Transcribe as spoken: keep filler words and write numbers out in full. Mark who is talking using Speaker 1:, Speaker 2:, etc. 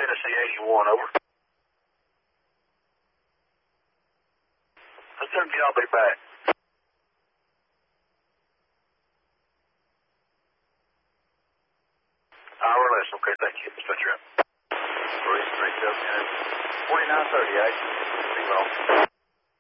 Speaker 1: Tennessee eighty-one, over. Let's tell you I'll be back. Hour less, okay, thank you. Stretch your up.
Speaker 2: Three, three, seven, twenty-nine thirty-eight. Zero.